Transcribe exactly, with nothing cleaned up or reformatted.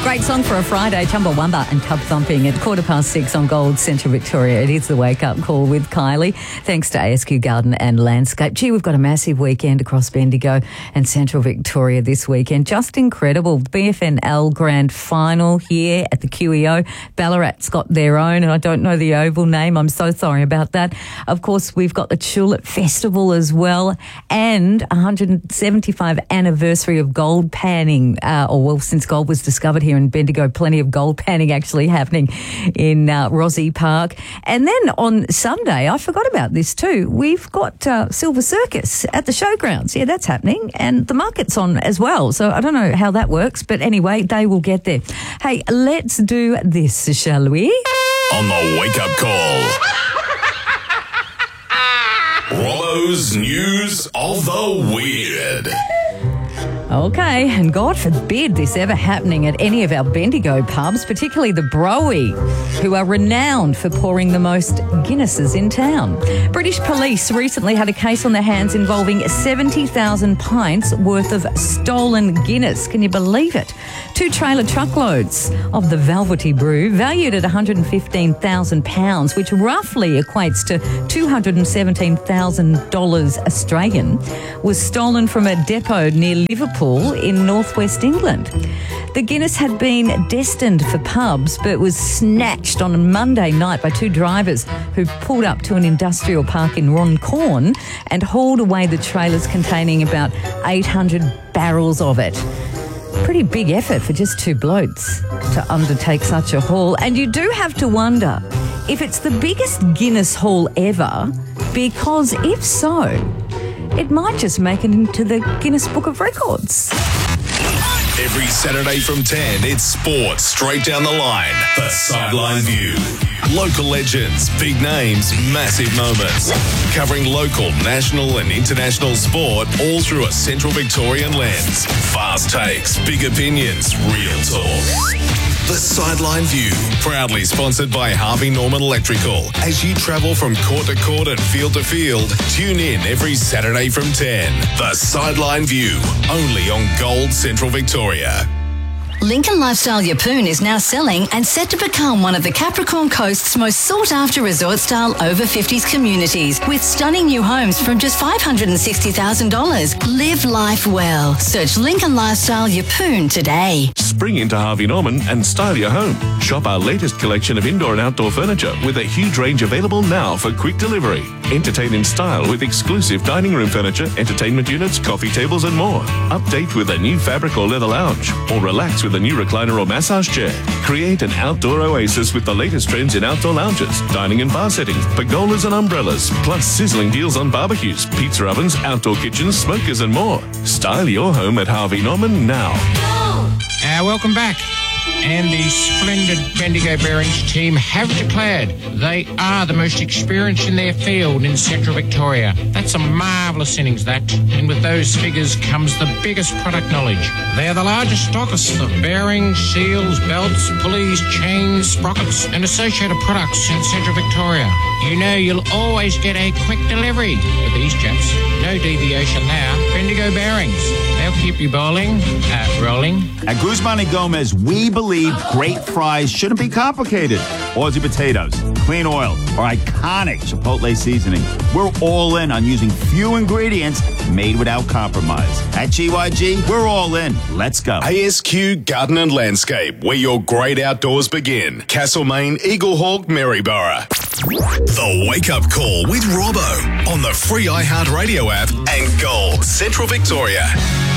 Great song for a Friday, Chumbawamba and Tub Thumping at quarter past six on Gold Central Victoria. It is the wake-up call with Kylie. Thanks to A S Q Garden and Landscape. Gee, we've got a massive weekend across Bendigo and Central Victoria this weekend. Just incredible. The B F N L Grand Final here at the Q E O. Ballarat's got their own, and I don't know the oval name. I'm so sorry about that. Of course, we've got the Tulip Festival as well, and one hundred seventy-five anniversary of gold panning, uh, or well, since gold was discovered here in Bendigo, plenty of gold panning actually happening in uh, Rossi Park. And then on Sunday, I forgot about this too, we've got uh, Silver Circus at the showgrounds. Yeah, that's happening. And the market's on as well. So I don't know how that works, but anyway, they will get there. Hey, let's do this, shall we? On the wake-up call. Robbo's News of the Weird. Okay, and God forbid this ever happening at any of our Bendigo pubs, particularly the Broey, who are renowned for pouring the most Guinnesses in town. British police recently had a case on their hands involving seventy thousand pints worth of stolen Guinness. Can you believe it? Two trailer truckloads of the Velvety Brew, valued at one hundred fifteen thousand pounds, which roughly equates to two hundred seventeen thousand dollars Australian, was stolen from a depot near Liverpool in northwest England. The Guinness had been destined for pubs, but was snatched on a Monday night by two drivers who pulled up to an industrial park in Runcorn and hauled away the trailers containing about eight hundred barrels of it. Pretty big effort for just two blokes to undertake such a haul. And you do have to wonder if it's the biggest Guinness haul ever, because if so, it might just make it into the Guinness Book of Records. Every Saturday from ten, it's sports straight down the line. The Sideline View. Local legends, big names, massive moments. Covering local, national and international sport all through a Central Victorian lens. Fast takes, big opinions, real talk. The Sideline View, proudly sponsored by Harvey Norman Electrical. As you travel from court to court and field to field, tune in every Saturday from ten. The Sideline View, only on Gold Central Victoria. Lincoln Lifestyle Yeppoon is now selling and set to become one of the Capricorn Coast's most sought-after resort-style over fifties communities, with stunning new homes from just five hundred sixty thousand dollars. Live life well. Search Lincoln Lifestyle Yeppoon today. Spring into Harvey Norman and style your home. Shop our latest collection of indoor and outdoor furniture with a huge range available now for quick delivery. Entertain in style with exclusive dining room furniture, entertainment units, coffee tables and more. Update with a new fabric or leather lounge, or relax with a new recliner or massage chair. Create an outdoor oasis with the latest trends in outdoor lounges, dining and bar settings, pergolas and umbrellas, plus sizzling deals on barbecues, pizza ovens, outdoor kitchens, smokers and more. Style your home at Harvey Norman now. Uh, welcome back. And the splendid Bendigo Bearings team have declared they are the most experienced in their field in Central Victoria. That's a marvellous innings, that. And with those figures comes the biggest product knowledge. They're the largest stockists of bearings, seals, belts, pulleys, chains, sprockets and associated products in Central Victoria. You know you'll always get a quick delivery with these chaps. No deviation there. Bendigo Bearings. They'll keep you bowling, uh, rolling. At Guzman and Gomez, we believe great fries shouldn't be complicated. Aussie potatoes, clean oil, or iconic Chipotle seasoning. We're all in on using few ingredients made without compromise. At G Y G, we're all in. Let's go. A S Q Garden and Landscape, where your great outdoors begin. Castlemaine, Eaglehawk, Maryborough. The Wake Up Call with Robbo on the free iHeartRadio app and Gold Central Victoria.